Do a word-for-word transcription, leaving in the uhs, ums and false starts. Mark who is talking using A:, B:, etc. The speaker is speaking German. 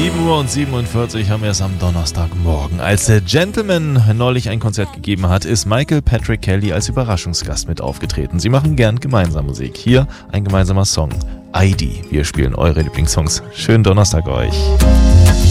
A: sieben Uhr und siebenundvierzig haben wir es am Donnerstagmorgen. Als der Gentleman neulich ein Konzert gegeben hat, ist Michael Patrick Kelly als Überraschungsgast mit aufgetreten. Sie machen gern gemeinsam Musik. Hier ein gemeinsamer Song, I D. Wir spielen eure Lieblingssongs. Schönen Donnerstag euch.